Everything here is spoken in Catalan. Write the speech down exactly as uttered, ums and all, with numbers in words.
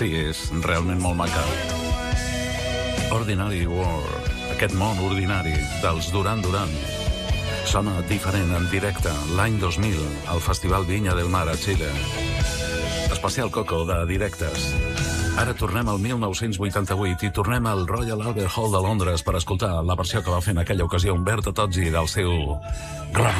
Sí, és realment molt maca. Ordinary World, aquest món ordinari dels Duran Duran, sona diferent en directe l'any dos mil al Festival Viña del Mar a Xile. Especial Coco de directes. Ara tornem al mil nou-cents vuitanta-vuit i tornem al Royal Albert Hall de Londres per escoltar la versió que va fer en aquella ocasió Umberto Tozzi del seu Gloria.